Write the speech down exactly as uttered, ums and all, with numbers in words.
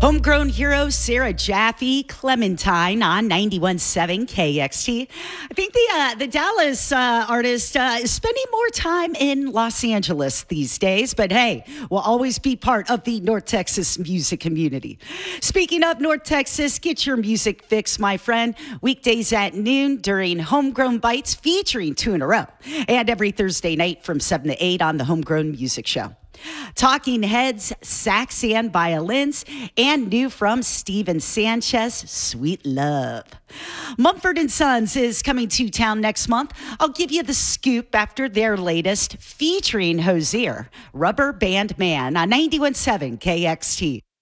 Homegrown hero Sarah Jaffe Clementine on ninety-one point seven K X T. I think the uh, the Dallas uh, artist uh, is spending more time in Los Angeles these days, but hey, will always be part of the North Texas music community. Speaking of North Texas, get your music fix, my friend. Weekdays at noon during Homegrown Bites featuring Two in a Row, and every Thursday night from seven to eight on the Homegrown Music Show. Talking Heads, sax and violins, and new from Steven Sanchez, Sweet Love. Mumford and Sons is coming to town next month. I'll give you the scoop after their latest, featuring Hozier, Rubber Band Man on ninety-one point seven K X T.